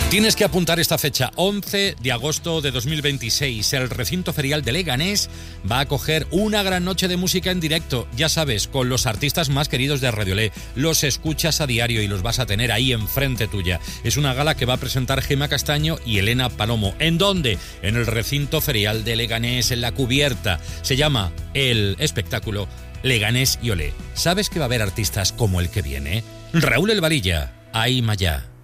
Tienes que apuntar esta fecha, 11 de agosto de 2026. El recinto ferial de Leganés va a acoger una gran noche de música en directo, ya sabes, con los artistas más queridos de Radiolé. Los escuchas a diario y los vas a tener ahí enfrente tuya. Es una gala que va a presentar Gemma Castaño y Elena Palomo. ¿En dónde? En el recinto ferial de Leganés, en la cubierta. Se llama el espectáculo Leganés y Olé. ¿Sabes que va a haber artistas como el que viene? Raúl El Varilla, Ay Maya.